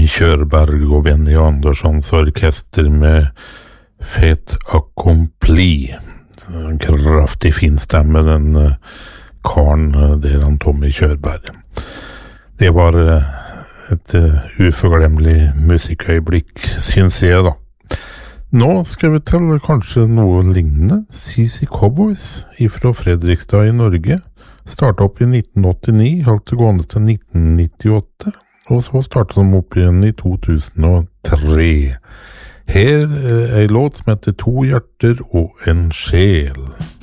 Kjørberg og Benny Anderssons orkester med Fait Accompli. Kraftig fin stemme, den karen der, han Tommy Kjørberg. Det var et uforglemmelig musikkøyeblikk, synes jeg da. Nå skal vi til kanskje noe lignende. CC Cowboys fra Fredrikstad i Norge. Startet opp i 1989, holdt det gående til 1998, og så startet de opp igjen i 2003. Her en låt som heter To hjerter og en sjel.